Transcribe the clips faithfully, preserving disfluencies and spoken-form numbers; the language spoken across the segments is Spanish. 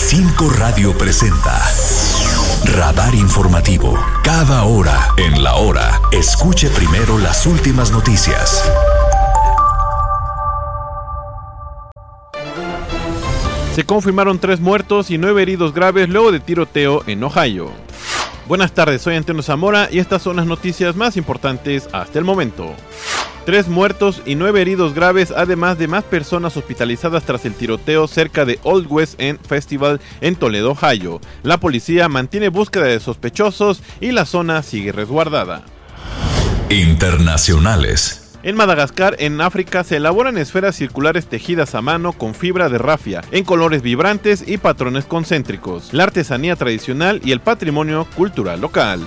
Cinco Radio presenta Radar Informativo. Cada hora en la hora, escuche primero las últimas noticias. Se confirmaron tres muertos y nueve heridos graves luego de tiroteo en Ohio. Buenas tardes, soy Antonio Zamora y estas son las noticias más importantes hasta el momento. Tres muertos y nueve heridos graves, además de más personas hospitalizadas tras el tiroteo cerca de Old West End Festival en Toledo, Ohio. La policía mantiene búsqueda de sospechosos y la zona sigue resguardada. Internacionales. En Madagascar, en África, se elaboran esferas circulares tejidas a mano con fibra de rafia, en colores vibrantes y patrones concéntricos, la artesanía tradicional y el patrimonio cultural local.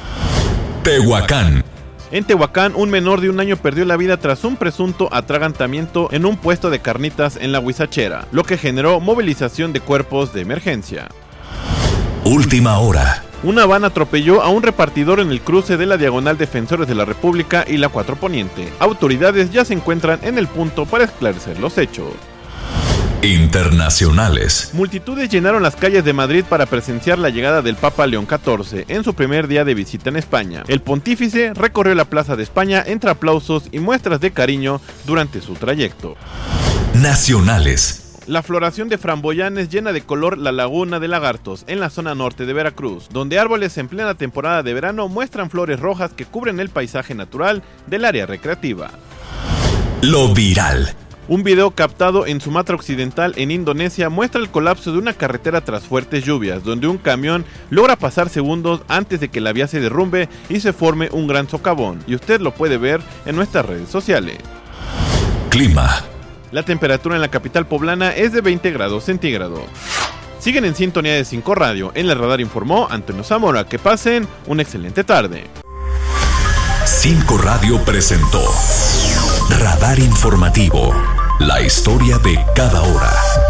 Tehuacán. En Tehuacán, un menor de un año perdió la vida tras un presunto atragantamiento en un puesto de carnitas en la Huizachera, lo que generó movilización de cuerpos de emergencia. Última hora. Una van atropelló a un repartidor en el cruce de la Diagonal Defensores de la República y la cuatro Poniente. Autoridades ya se encuentran en el punto para esclarecer los hechos. Internacionales. Multitudes llenaron las calles de Madrid para presenciar la llegada del Papa León catorce en su primer día de visita en España. El pontífice recorrió la Plaza de España entre aplausos y muestras de cariño durante su trayecto. Nacionales. La floración de framboyanes llena de color la Laguna de Lagartos, en la zona norte de Veracruz, donde árboles en plena temporada de verano muestran flores rojas que cubren el paisaje natural del área recreativa. Lo viral. Un video captado en Sumatra Occidental, en Indonesia, muestra el colapso de una carretera tras fuertes lluvias, donde un camión logra pasar segundos antes de que la vía se derrumbe y se forme un gran socavón, y usted lo puede ver en nuestras redes sociales. Clima. La temperatura en la capital poblana es de veinte grados centígrados. Siguen en sintonía de Cinco Radio. En el radar informó Antonio Zamora. Que pasen una excelente tarde. Cinco Radio presentó Radar Informativo. La historia de cada hora.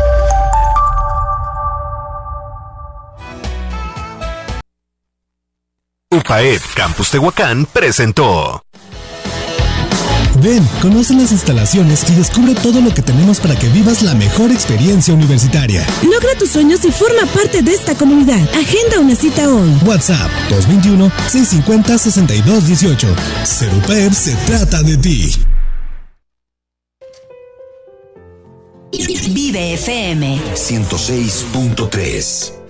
UPAED Campus Tehuacán presentó. Ven, conoce las instalaciones y descubre todo lo que tenemos para que vivas la mejor experiencia universitaria. Logra tus sueños y forma parte de esta comunidad. Agenda una cita hoy. WhatsApp dos dos uno, seis cinco cero, seis dos uno ocho. Serupep se trata de ti. Vive F M ciento seis punto tres.